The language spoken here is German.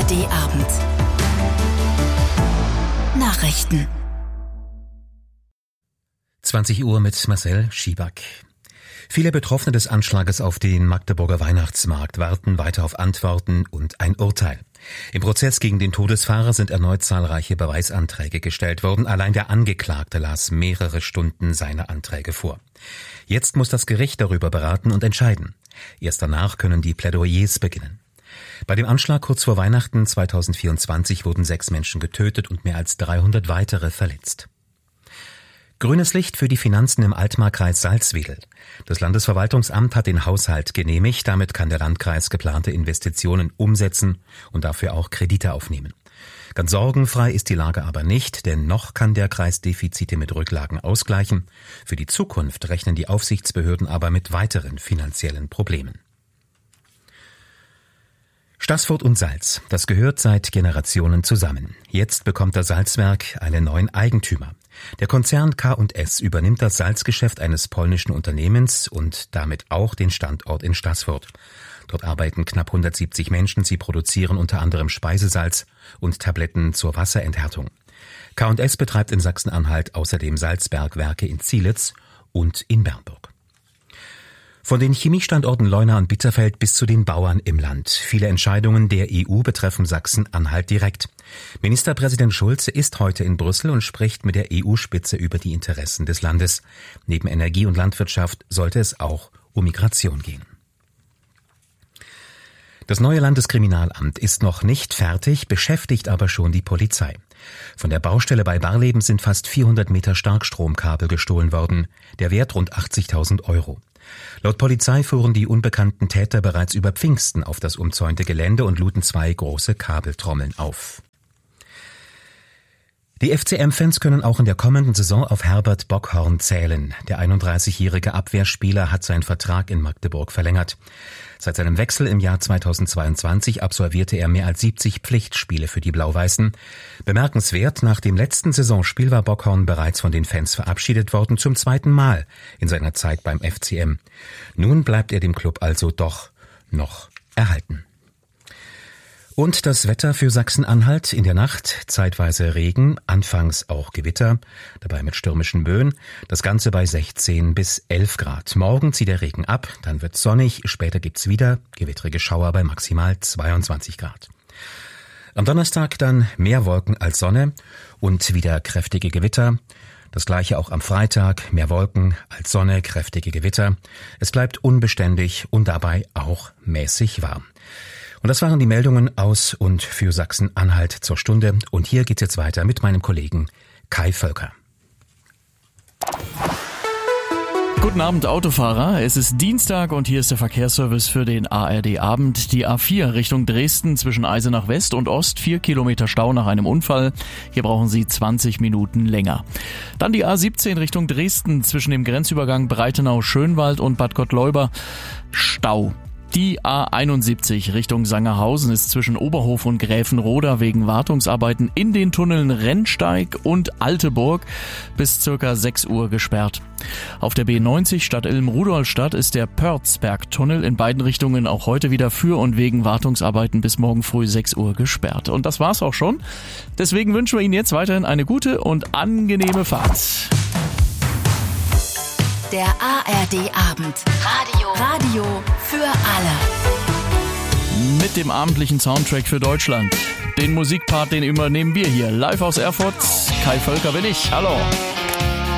ARD-Abend. Nachrichten. 20 Uhr mit Marcel Schieback. Viele Betroffene des Anschlages auf den Magdeburger Weihnachtsmarkt warten weiter auf Antworten und ein Urteil. Im Prozess gegen den Todesfahrer sind erneut zahlreiche Beweisanträge gestellt worden. Allein der Angeklagte las mehrere Stunden seine Anträge vor. Jetzt muss das Gericht darüber beraten und entscheiden. Erst danach können die Plädoyers beginnen. Bei dem Anschlag kurz vor Weihnachten 2024 wurden 6 Menschen getötet und mehr als 300 weitere verletzt. Grünes Licht für die Finanzen im Altmarkkreis Salzwedel. Das Landesverwaltungsamt hat den Haushalt genehmigt. Damit kann der Landkreis geplante Investitionen umsetzen und dafür auch Kredite aufnehmen. Ganz sorgenfrei ist die Lage aber nicht, denn noch kann der Kreis Defizite mit Rücklagen ausgleichen. Für die Zukunft rechnen die Aufsichtsbehörden aber mit weiteren finanziellen Problemen. Staßfurt und Salz, das gehört seit Generationen zusammen. Jetzt bekommt das Salzwerk einen neuen Eigentümer. Der Konzern K&S übernimmt das Salzgeschäft eines polnischen Unternehmens und damit auch den Standort in Staßfurt. Dort arbeiten knapp 170 Menschen. Sie produzieren unter anderem Speisesalz und Tabletten zur Wasserenthärtung. K&S betreibt in Sachsen-Anhalt außerdem Salzbergwerke in Zielitz und in Bernburg. Von den Chemiestandorten Leuna und Bitterfeld bis zu den Bauern im Land. Viele Entscheidungen der EU betreffen Sachsen-Anhalt direkt. Ministerpräsident Schulze ist heute in Brüssel und spricht mit der EU-Spitze über die Interessen des Landes. Neben Energie und Landwirtschaft sollte es auch um Migration gehen. Das neue Landeskriminalamt ist noch nicht fertig, beschäftigt aber schon die Polizei. Von der Baustelle bei Barleben sind fast 400 Meter Starkstromkabel gestohlen worden. Der Wert rund 80.000 €. Laut Polizei fuhren die unbekannten Täter bereits über Pfingsten auf das umzäunte Gelände und luden 2 große Kabeltrommeln auf. Die FCM-Fans können auch in der kommenden Saison auf Herbert Bockhorn zählen. Der 31-jährige Abwehrspieler hat seinen Vertrag in Magdeburg verlängert. Seit seinem Wechsel im Jahr 2022 absolvierte er mehr als 70 Pflichtspiele für die Blau-Weißen. Bemerkenswert, nach dem letzten Saisonspiel war Bockhorn bereits von den Fans verabschiedet worden, zum 2. Mal in seiner Zeit beim FCM. Nun bleibt er dem Club also doch noch erhalten. Und das Wetter für Sachsen-Anhalt: in der Nacht zeitweise Regen, anfangs auch Gewitter, dabei mit stürmischen Böen, das Ganze bei 16 bis 11 Grad. Morgen zieht der Regen ab, dann wird sonnig, später gibt's wieder gewittrige Schauer bei maximal 22 Grad. Am Donnerstag dann mehr Wolken als Sonne und wieder kräftige Gewitter. Das gleiche auch am Freitag, mehr Wolken als Sonne, kräftige Gewitter. Es bleibt unbeständig und dabei auch mäßig warm. Und das waren die Meldungen aus und für Sachsen-Anhalt zur Stunde. Und hier geht's jetzt weiter mit meinem Kollegen Kai Völker. Guten Abend, Autofahrer. Es ist Dienstag und hier ist der Verkehrsservice für den ARD-Abend. Die A4 Richtung Dresden zwischen Eisenach West und Ost, 4 Kilometer Stau nach einem Unfall. Hier brauchen Sie 20 Minuten länger. Dann die A17 Richtung Dresden zwischen dem Grenzübergang Breitenau-Schönwald und Bad Gottleuba. Stau. Die A71 Richtung Sangerhausen ist zwischen Oberhof und Gräfenroda wegen Wartungsarbeiten in den Tunneln Rennsteig und Alteburg bis circa 6 Uhr gesperrt. Auf der B90 Stadt Ilm-Rudolstadt ist der Pörzbergtunnel in beiden Richtungen auch heute wieder für und wegen Wartungsarbeiten bis morgen früh 6 Uhr gesperrt. Und das war's auch schon. Deswegen wünschen wir Ihnen jetzt weiterhin eine gute und angenehme Fahrt. Der ARD-Abend. Radio für alle. Mit dem abendlichen Soundtrack für Deutschland. Den Musikpart, den übernehmen wir hier. Live aus Erfurt. Kai Völker bin ich. Hallo.